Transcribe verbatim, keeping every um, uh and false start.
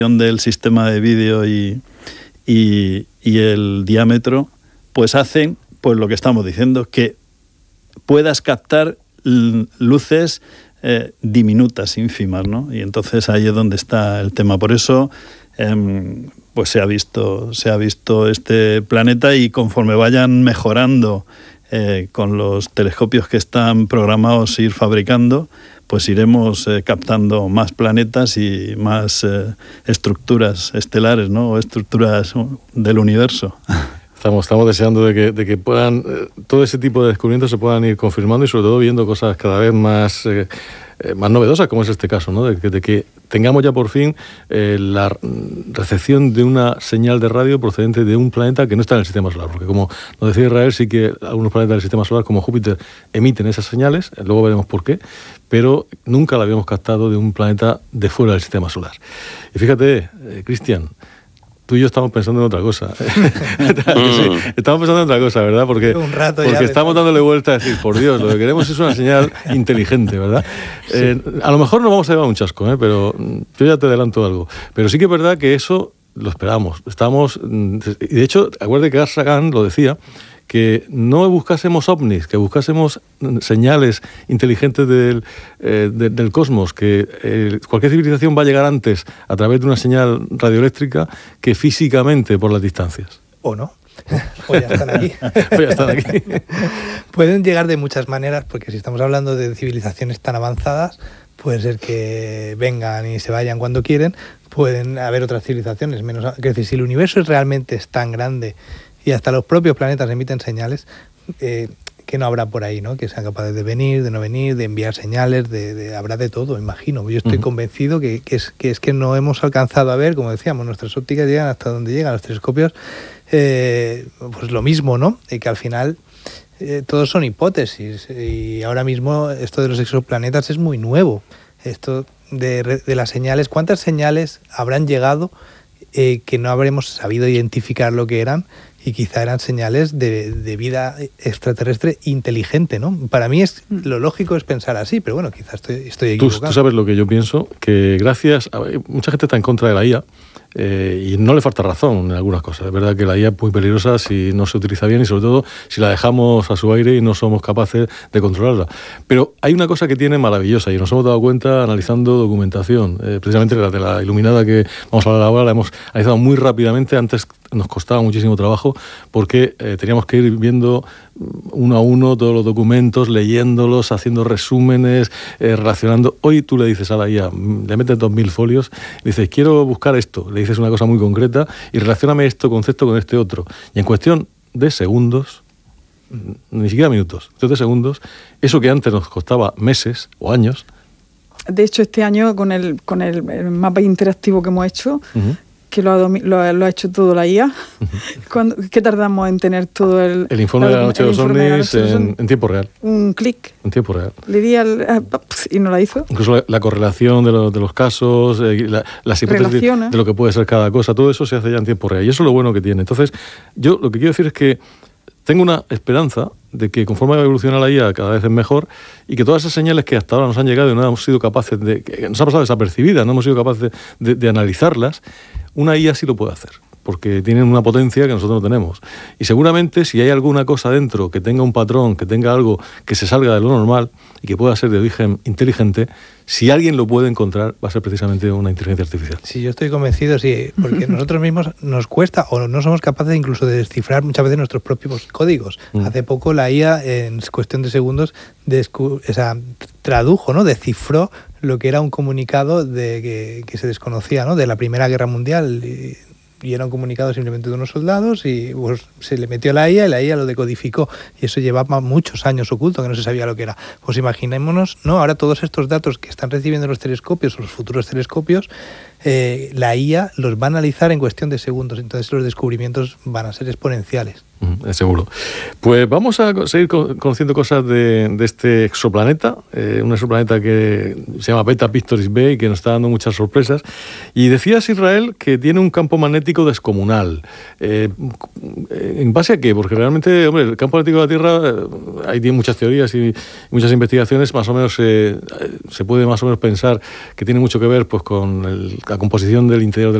del sistema de vídeo y, y, y el diámetro, pues hacen pues lo que estamos diciendo, que puedas captar luces eh, diminutas, ínfimas, ¿no? Y entonces ahí es donde está el tema. Por eso eh, pues se ha visto, se ha visto este planeta, y conforme vayan mejorando eh, con los telescopios que están programados ir fabricando, pues iremos eh, captando más planetas y más eh, estructuras estelares, ¿no? O estructuras del universo. Estamos, estamos deseando de que, de que puedan, eh, todo ese tipo de descubrimientos se puedan ir confirmando, y sobre todo viendo cosas cada vez más, eh, eh, más novedosas, como es este caso, ¿no? De que, de que tengamos ya por fin eh, la recepción de una señal de radio procedente de un planeta que no está en el sistema solar. Porque, como nos decía Israel, sí que algunos planetas del sistema solar, como Júpiter, emiten esas señales, luego veremos por qué, pero nunca la habíamos captado de un planeta de fuera del sistema solar. Y fíjate, eh, Cristian, tú y yo estamos pensando en otra cosa. Sí, estamos pensando en otra cosa, ¿verdad? Porque, un rato porque ya estamos dándole vuelta a decir, por Dios, lo que queremos es una señal inteligente, ¿verdad? Sí. Eh, a lo mejor nos vamos a llevar un chasco, ¿eh? Pero yo ya te adelanto algo. Pero sí que es verdad que eso lo esperamos. Estamos, y de hecho, acuérdate que Carl Sagan lo decía, que no buscásemos ovnis, que buscásemos señales inteligentes del, eh, de, del cosmos, que eh, cualquier civilización va a llegar antes a través de una señal radioeléctrica que físicamente por las distancias. ¿O no? O ya están aquí. o ya están aquí. Pueden llegar de muchas maneras, porque si estamos hablando de civilizaciones tan avanzadas, puede ser que vengan y se vayan cuando quieren, pueden haber otras civilizaciones menos... Es decir, si el universo realmente es tan grande y hasta los propios planetas emiten señales, eh, que no habrá por ahí, ¿no? Que sean capaces de venir, de no venir, de enviar señales, de, de habrá de todo, imagino. Yo estoy uh-huh. convencido que, que, es, que es que no hemos alcanzado a ver, como decíamos, nuestras ópticas llegan hasta donde llegan los telescopios, eh, pues lo mismo, ¿no? Y que al final eh, todos son hipótesis, y ahora mismo esto de los exoplanetas es muy nuevo. Esto de, de las señales, ¿cuántas señales habrán llegado eh, que no habremos sabido identificar lo que eran? Y quizá eran señales de, de vida extraterrestre inteligente, ¿no? Para mí es lo lógico es pensar así, pero bueno, quizá estoy, estoy equivocado. Tú, tú sabes lo que yo pienso, que gracias a... Mucha gente está en contra de la I A, eh, y no le falta razón en algunas cosas. Es verdad que la I A es muy peligrosa si no se utiliza bien, y sobre todo si la dejamos a su aire y no somos capaces de controlarla. Pero hay una cosa que tiene maravillosa, y nos hemos dado cuenta analizando documentación. Eh, precisamente la de la iluminada que vamos a hablar ahora la hemos analizado muy rápidamente. Antes nos costaba muchísimo trabajo porque eh, teníamos que ir viendo uno a uno todos los documentos, leyéndolos, haciendo resúmenes, eh, relacionando. Hoy tú le dices a la I A, le metes dos mil folios, le dices, quiero buscar esto, le dices una cosa muy concreta y relacióname este concepto con este otro. Y en cuestión de segundos, ni siquiera minutos, en cuestión de segundos, eso que antes nos costaba meses o años. De hecho, este año con el, con el, el mapa interactivo que hemos hecho, uh-huh. que lo ha, lo, lo ha hecho todo la I A. Uh-huh. ¿Qué tardamos en tener todo el... El informe la, de la noche de los ovnis en, en tiempo real. Un clic. En tiempo real. Le di al... y no la hizo. Incluso la, la correlación de, lo, de los casos, eh, la, las hipótesis de, de lo que puede ser cada cosa, todo eso se hace ya en tiempo real. Y eso es lo bueno que tiene. Entonces, yo lo que quiero decir es que tengo una esperanza de que conforme evoluciona la I A cada vez es mejor, y que todas esas señales que hasta ahora nos han llegado y no hemos sido capaces de... que nos ha pasado desapercibidas, no hemos sido capaces de, de, de analizarlas, una I A sí lo puede hacer, porque tienen una potencia que nosotros no tenemos. Y seguramente si hay alguna cosa dentro que tenga un patrón, que tenga algo que se salga de lo normal y que pueda ser de origen inteligente, si alguien lo puede encontrar, va a ser precisamente una inteligencia artificial. Sí, yo estoy convencido, sí, porque nosotros mismos nos cuesta o no somos capaces incluso de descifrar muchas veces nuestros propios códigos. Mm. Hace poco la I A, en cuestión de segundos, descu- o sea, tradujo, ¿no? Descifró lo que era un comunicado de que, que se desconocía, ¿no? De la Primera Guerra Mundial. Y, y era un comunicado simplemente de unos soldados, y pues, se le metió a la I A y la I A lo decodificó, y eso llevaba muchos años oculto, que no se sabía lo que era. Pues imaginémonos, ¿no? Ahora todos estos datos que están recibiendo los telescopios o los futuros telescopios, eh, la I A los va a analizar en cuestión de segundos, entonces los descubrimientos van a ser exponenciales. Mm, seguro. Pues vamos a seguir conociendo cosas de, de este exoplaneta, eh, un exoplaneta que se llama Beta Pictoris B y que nos está dando muchas sorpresas. Y decías, Israel, que tiene un campo magnético descomunal. Eh, ¿En base a qué? Porque realmente, hombre, el campo magnético de la Tierra, eh, hay tiene muchas teorías y muchas investigaciones, más o menos eh, se puede más o menos pensar que tiene mucho que ver pues con el la composición del interior de